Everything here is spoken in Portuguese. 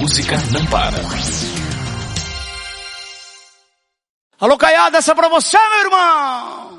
música não para. Alô, Caiada, essa é pra você, meu irmão.